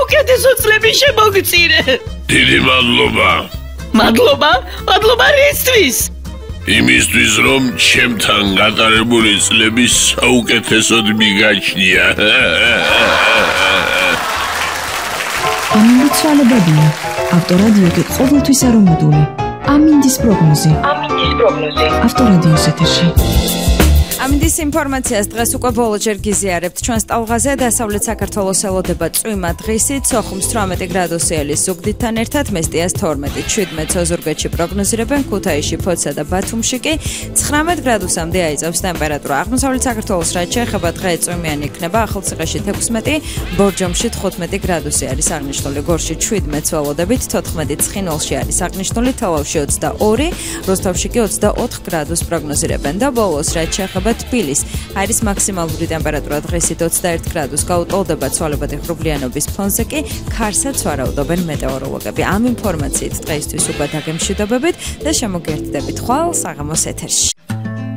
საუკეთესო წლები შემოგწირე. დიდი მადლობა. მადლობა რისთვის? იმისთვის რომ ჩემთან გატარებული წლები საუკეთესოდ მიგაჩნია. ამინდიცვალებადია. ავტორადიო კი ყოველთვის არომადული. ამინდის პროგნოზი. ავტორადიოს ეთერში. ამინდის ინფორმაციას დღეს უკვე ბოლოჯერ გიზიარებთ ჩვენს ტალღაზე. დასავლეთ საქართველოს ელოდება წვიმა დღისით, სოხუმს 18 გრადუსი ელის ზუგდიდთან ერთად, მესტიას 12, 17 ოზურგეთში პროგნოზირებენ, ქუთაისში, ფოთსა და ბათუმში კი 19 გრადუსამდე აიწევს ტემპერატურა. აღმოსავლეთ საქართველოს რაც შეეხება დღე წვიმიანი იქნება, ახალციხეში 16, ბორჯომში 15 გრადუსი არის აღნიშნული, გორში 17 ველოდებით, 14 ცხინვალში არის აღნიშნული, თელავში 22, როსტოვში კი 24 გრადუს პროგნოზირებენ და ბოლოს რაც შეეხება თბილის არის მაქსიმალური ტემპერატურა დღესით 21 გრადუს გაუტოლდება ცვალებადი ღრუბლიანობის ფონზე კი ქარსაც ვარაუდობენ მეტეოროლოგები. ამ ინფორმაციით დღეისთვის უკვე დაგემშვიდობებით და შემოგერთდებით ხვალ საღამოს ეთერში.